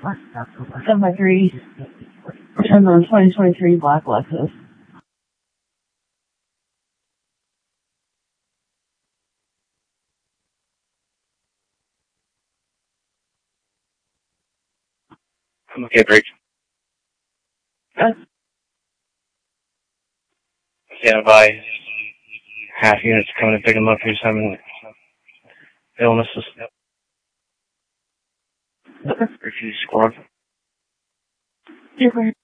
7x3, and then 2023 black Lexus. Okay, break. Good. Stand by. Half units coming to pick them up who's having illnesses. Okay. Refuse squad. You're